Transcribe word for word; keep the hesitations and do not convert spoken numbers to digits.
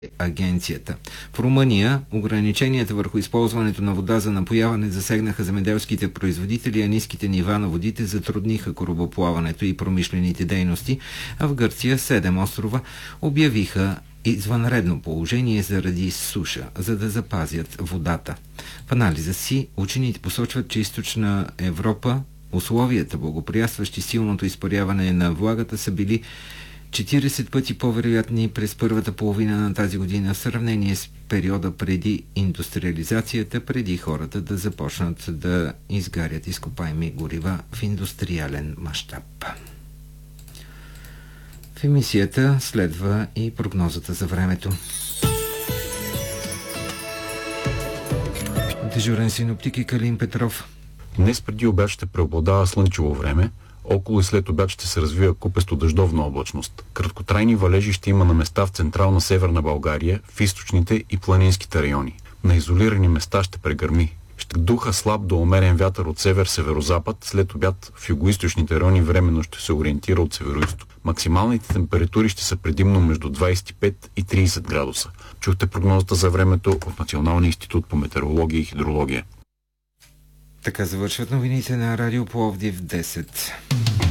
агенцията. В Румъния ограниченията върху използването на вода за напояване засегнаха земеделските производители, а ниските нива на водите затрудниха корабоплаването и промишлените дейности, а в Гърция седем острова обявиха извънредно положение заради суша, за да запазят водата. В анализа си учените посочват, че източна Европа условията, благоприятстващи силното изпаряване на влагата, са били четиридесет пъти по-вероятни през първата половина на тази година в сравнение с периода преди индустриализацията, преди хората да започнат да изгарят изкопаеми горива в индустриален мащаб. В емисията следва и прогнозата за времето. Дежурен синоптик и Калин Петров. Днес преди обяд ще преобладава слънчево време, около и след обяд ще се развива купесто дъждовна облачност. Краткотрайни валежи ще има на места в централна северна България, в източните и планинските райони. На изолирани места ще прегърми. Ще духа слаб до умерен вятър от север-северозапад, след обяд в югоизточните райони временно ще се ориентира от североизток. Максималните температури ще са предимно между двадесет и пет и тридесет градуса. Чухте прогнозата за времето от Националния институт по метеорология и хидрология. Така завършват новините на Радио Пловдив десет.